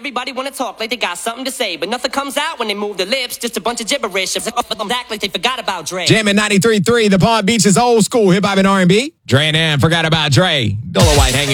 everybody wanna talk like they got something to say, but nothing comes out when they move their lips. Just a bunch of gibberish. Act like they forgot about Dre. Jamming 93.3, the Palm Beach's old school hip hop and R&B. Dre and M forgot about Dre. Dolo White hanging